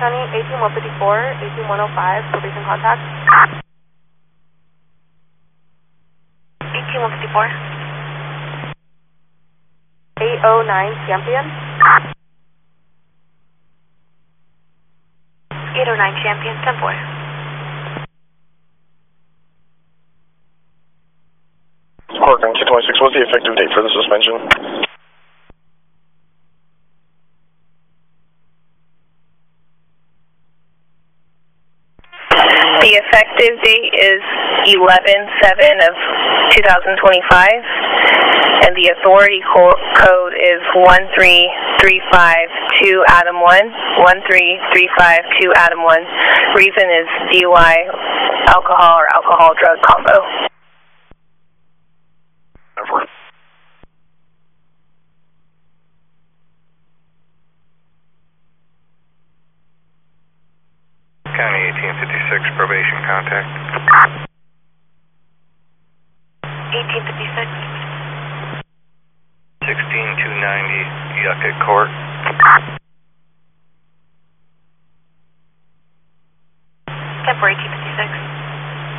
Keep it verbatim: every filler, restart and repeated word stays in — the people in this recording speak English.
County, eighteen one fifty-four, eighteen one oh five, probation contact. eighteen one fifty-four. eight oh nine Champion. eight oh nine Champion, ten four. Parking two twenty-six, what's the effective date for the suspension? The effective date is eleven seven of two thousand twenty-five, and the authority co code is one three three five two Adam one, one three three five two Adam one. Reason is D U I, alcohol or alcohol-drug combo. Over. County eighteen fifty-six, probation contact. eighteen fifty-six. sixteen two ninety, Yucca Court. ten four, eighteen fifty-six.